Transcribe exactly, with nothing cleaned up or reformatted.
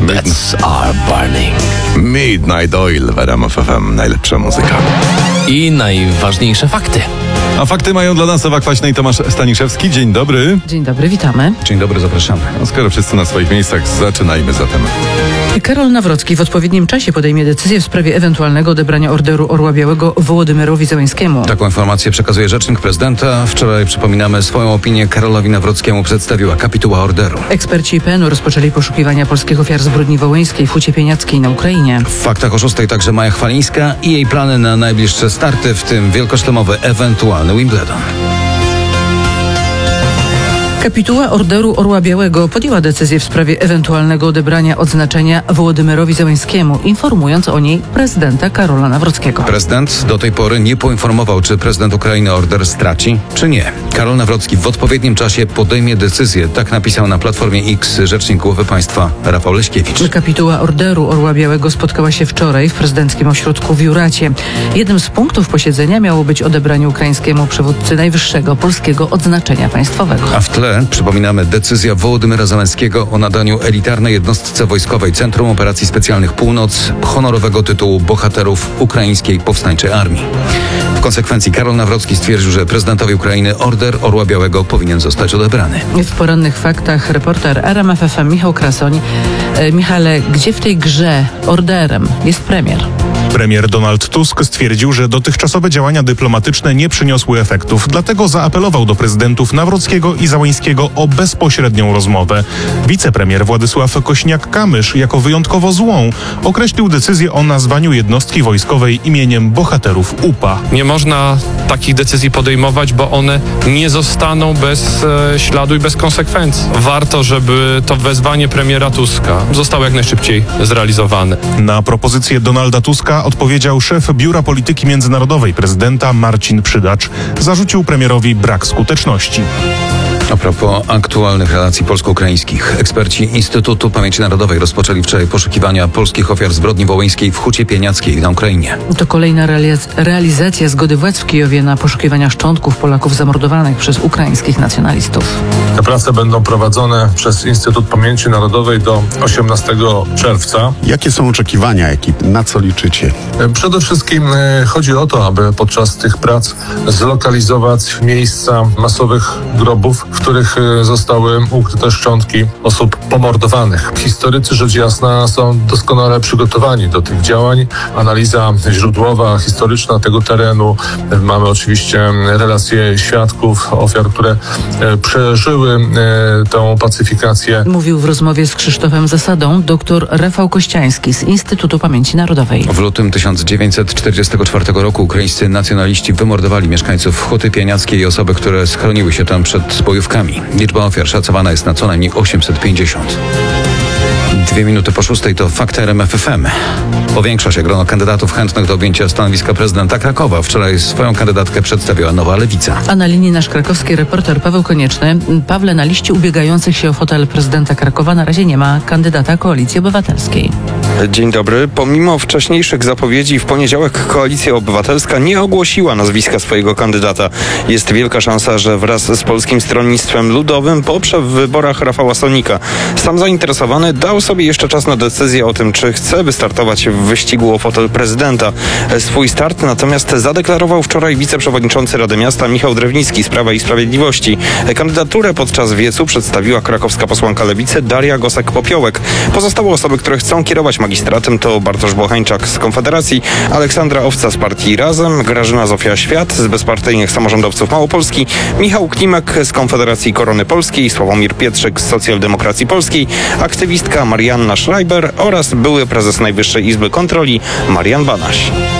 Beds are burning. Midnight Oil w R M F F M. Najlepsza muzyka. I najważniejsze fakty. A fakty mają dla nas Ewa Kwaśna i Tomasz Staniszewski. Dzień dobry. Dzień dobry, witamy. Dzień dobry, zapraszamy. No, skoro wszyscy na swoich miejscach, zaczynajmy zatem. Karol Nawrocki w odpowiednim czasie podejmie decyzję w sprawie ewentualnego odebrania Orderu Orła Białego Wołodymyrowi Zełańskiemu. Taką informację przekazuje rzecznik prezydenta. Wczoraj, przypominamy, swoją opinię Karolowi Nawrockiemu przedstawiła kapituła orderu. Eksperci I P N u rozpoczęli poszukiwania polskich ofiar zbrodni wołyńskiej w Hucie Pieniackiej na Ukrainie. W faktach o szóstej także Maja Chwalińska i jej plany na najbliższe starty, w tym wielkoszlemowy ewentualny Wimbledon. Kapituła Orderu Orła Białego podjęła decyzję w sprawie ewentualnego odebrania odznaczenia Wołodymyrowi Zełańskiemu, informując o niej prezydenta Karola Nawrockiego. Prezydent do tej pory nie poinformował, czy prezydent Ukrainy order straci, czy nie. Karol Nawrocki w odpowiednim czasie podejmie decyzję, tak napisał na Platformie X rzecznik głowy państwa Rafał Leśkiewicz. Kapituła Orderu Orła Białego spotkała się wczoraj w prezydenckim ośrodku w Juracie. Jednym z punktów posiedzenia miało być odebranie ukraińskiemu przywódcy najwyższego polskiego odznaczenia państwowego. A w tle, przypominamy, decyzja Wołodymyra Zełańskiego o nadaniu elitarnej jednostce wojskowej Centrum Operacji Specjalnych Północ honorowego tytułu Bohaterów Ukraińskiej Powstańczej Armii. W konsekwencji Karol Nawrocki stwierdził, że prezydentowi Ukrainy Order Orła Białego powinien zostać odebrany. W porannych faktach reporter R M F F M Michał Krasoń. E, Michale, gdzie w tej grze orderem jest premier? Premier Donald Tusk stwierdził, że dotychczasowe działania dyplomatyczne nie przyniosły efektów, dlatego zaapelował do prezydentów Nawrockiego i Zełańskiego o bezpośrednią rozmowę. Wicepremier Władysław Kośniak-Kamysz jako wyjątkowo złą określił decyzję o nazwaniu jednostki wojskowej imieniem bohaterów U P A. Nie można takich decyzji podejmować, bo one nie zostaną bez e, śladu i bez konsekwencji. Warto, żeby to wezwanie premiera Tuska zostało jak najszybciej zrealizowane. Na propozycję Donalda Tuska odpowiedział szef Biura Polityki Międzynarodowej prezydenta Marcin Przydacz. Zarzucił premierowi brak skuteczności. A propos aktualnych relacji polsko-ukraińskich, eksperci Instytutu Pamięci Narodowej rozpoczęli wczoraj poszukiwania polskich ofiar zbrodni wołyńskiej w Hucie Pieniackiej na Ukrainie. To kolejna realiz- realizacja zgody władz w Kijowie na poszukiwania szczątków Polaków zamordowanych przez ukraińskich nacjonalistów. Te prace będą prowadzone przez Instytut Pamięci Narodowej do osiemnastego czerwca. Jakie są oczekiwania ekip? Na co liczycie? Przede wszystkim chodzi o to, aby podczas tych prac zlokalizować miejsca masowych grobów, w których zostały ukryte szczątki osób pomordowanych. Historycy, rzecz jasna, są doskonale przygotowani do tych działań. Analiza źródłowa, historyczna tego terenu. Mamy oczywiście relacje świadków, ofiar, które przeżyły tę pacyfikację. Mówił w rozmowie z Krzysztofem Zasadą dr Rafał Kościański z Instytutu Pamięci Narodowej. W lutym tysiąc dziewięćset czterdziestego czwartego roku ukraińscy nacjonaliści wymordowali mieszkańców Huty Pieniackiej i osoby, które schroniły się tam przed bojówkami. Liczba ofiar szacowana jest na co najmniej osiemset pięćdziesiąt. Dwie minuty po szóstej to fakty R M F F M. Powiększa się grono kandydatów chętnych do objęcia stanowiska prezydenta Krakowa. Wczoraj swoją kandydatkę przedstawiła Nowa Lewica. A na linii nasz krakowski reporter Paweł Konieczny. Pawle, na liście ubiegających się o fotel prezydenta Krakowa na razie nie ma kandydata Koalicji Obywatelskiej. Dzień dobry. Pomimo wcześniejszych zapowiedzi w poniedziałek Koalicja Obywatelska nie ogłosiła nazwiska swojego kandydata. Jest wielka szansa, że wraz z Polskim Stronnictwem Ludowym poprze w wyborach Rafała Sonika. Sam zainteresowany dał sobie jeszcze czas na decyzję o tym, czy chce wystartować w wyścigu o fotel prezydenta. Swój start natomiast zadeklarował wczoraj wiceprzewodniczący Rady Miasta Michał Drewnicki z Prawa i Sprawiedliwości. Kandydaturę podczas wiecu przedstawiła krakowska posłanka Lewicy Daria Gosek-Popiołek. Pozostałe osoby, które chcą kierować magistratem, to Bartosz Bochańczak z Konfederacji, Aleksandra Owca z partii Razem, Grażyna Zofia Świat z Bezpartyjnych Samorządowców Małopolski, Michał Klimek z Konfederacji Korony Polskiej, Sławomir Pietrzyk z Socjaldemokracji Polskiej, aktywistka Marianna Schreiber oraz były prezes Najwyższej Izby Kontroli Marian Banaś.